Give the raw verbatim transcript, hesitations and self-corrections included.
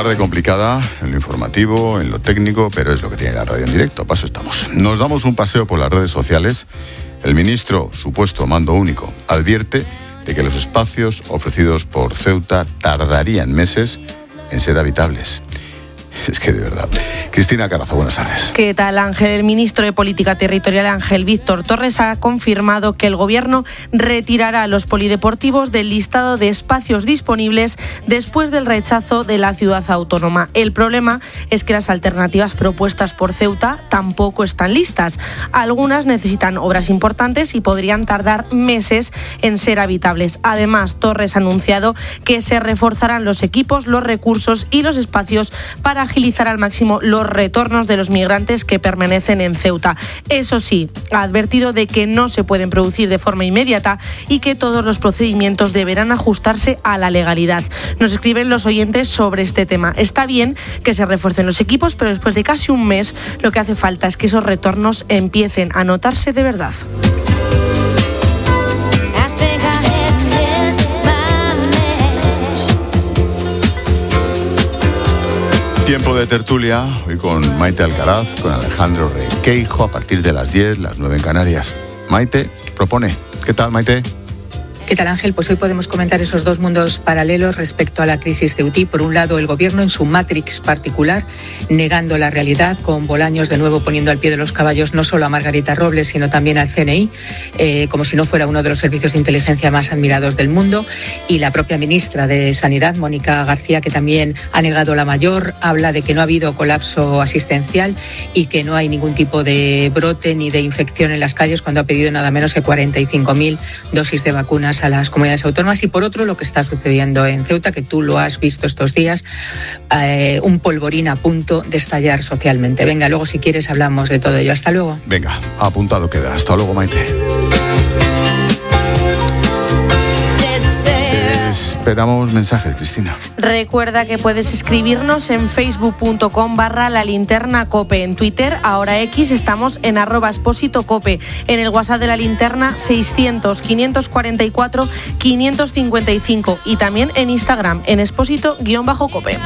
Tarde complicada en lo informativo, en lo técnico, pero es lo que tiene la radio en directo. Paso estamos. Nos damos un paseo por las redes sociales. El ministro, supuesto mando único, advierte de que los espacios ofrecidos por Ceuta tardarían meses en ser habitables. Es que de verdad. Cristina Carazo, buenas tardes. ¿Qué tal, Ángel? El ministro de Política Territorial, Ángel Víctor Torres, ha confirmado que el Gobierno retirará los polideportivos del listado de espacios disponibles después del rechazo de la ciudad autónoma. El problema es que las alternativas propuestas por Ceuta tampoco están listas. Algunas necesitan obras importantes y podrían tardar meses en ser habitables. Además, Torres ha anunciado que se reforzarán los equipos, los recursos y los espacios para agilizar al máximo los retornos de los migrantes que permanecen en Ceuta. Eso sí, ha advertido de que no se pueden producir de forma inmediata y que todos los procedimientos deberán ajustarse a la legalidad. Nos escriben los oyentes sobre este tema. Está bien que se refuercen los equipos, pero después de casi un mes lo que hace falta es que esos retornos empiecen a notarse de verdad. Tiempo de tertulia, hoy con Maite Alcaraz, con Alejandro Requeijo, a partir de las diez, las nueve en Canarias. Maite propone. ¿Qué tal, Maite? ¿Qué tal, Ángel? Pues hoy podemos comentar esos dos mundos paralelos respecto a la crisis ceutí. Por un lado, el Gobierno en su Matrix particular, negando la realidad, con Bolaños de nuevo poniendo al pie de los caballos no solo a Margarita Robles, sino también al C N I, eh, como si no fuera uno de los servicios de inteligencia más admirados del mundo. Y la propia ministra de Sanidad, Mónica García, que también ha negado la mayor, habla de que no ha habido colapso asistencial y que no hay ningún tipo de brote ni de infección en las calles, cuando ha pedido nada menos que cuarenta y cinco mil dosis de vacunas a las comunidades autónomas. Y por otro, lo que está sucediendo en Ceuta, que tú lo has visto estos días, eh, un polvorín a punto de estallar socialmente. Venga, luego si quieres hablamos de todo ello. Hasta luego. Venga, apuntado queda. Hasta luego, Maite. Esperamos mensajes, Cristina. Recuerda que puedes escribirnos en facebook punto com barra la linterna cope. En Twitter, ahora X, estamos en arroba expósito cope. En el WhatsApp de la linterna, seiscientos, quinientos cuarenta y cuatro, quinientos cincuenta y cinco. Y también en Instagram, en expósito guión bajo cope.